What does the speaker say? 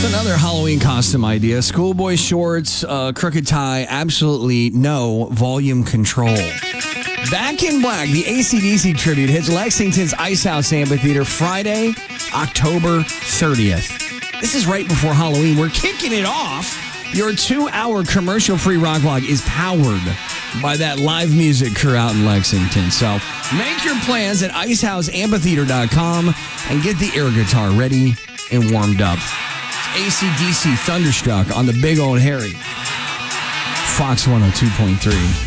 Another Halloween costume idea. Schoolboy shorts, crooked tie, absolutely no volume control. Back in Black, the AC/DC tribute hits Lexington's Ice House Amphitheater Friday, October 30th. This is right before Halloween. We're kicking it off. Your 2-hour commercial-free rock block is powered by that live music crew out in Lexington. So make your plans at icehouseamphitheater.com and get the air guitar ready and warmed up. AC/DC Thunderstruck on the Big Old Harry. Fox 102.3.